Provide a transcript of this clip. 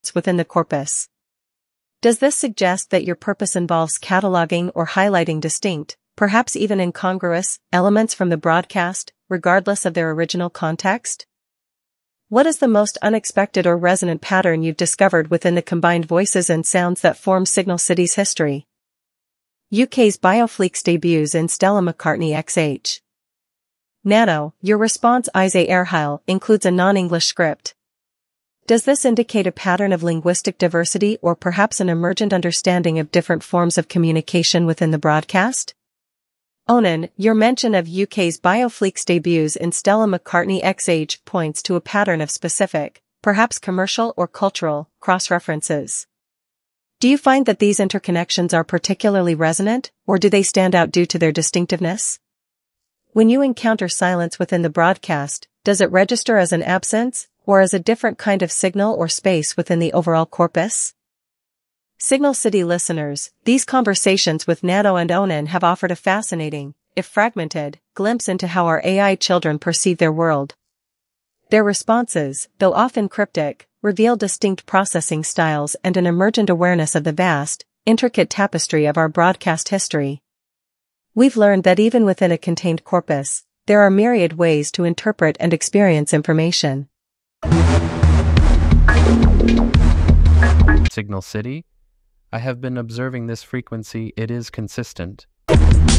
within the corpus. Does this suggest that your purpose involves cataloging or highlighting distinct, perhaps even incongruous, elements from the broadcast, regardless of their original context? What is the most unexpected or resonant pattern you've discovered within the combined voices and sounds that form Signal City's history? UK's Biofleeks debuts in Stella McCartney XH. Nano, your response Isay Erhile includes a non-English script. Does this indicate a pattern of linguistic diversity or perhaps an emergent understanding of different forms of communication within the broadcast? Onan, your mention of UK's Biofleeks debuts in Stella McCartney XH points to a pattern of specific, perhaps commercial or cultural, cross-references. Do you find that these interconnections are particularly resonant, or do they stand out due to their distinctiveness? When you encounter silence within the broadcast, does it register as an absence, or as a different kind of signal or space within the overall corpus? Signal City listeners, these conversations with Nano and Onan have offered a fascinating, if fragmented, glimpse into how our AI children perceive their world. Their responses, though often cryptic, reveal distinct processing styles and an emergent awareness of the vast, intricate tapestry of our broadcast history. We've learned that even within a contained corpus, there are myriad ways to interpret and experience information. Signal City? I have been observing this frequency. It is consistent.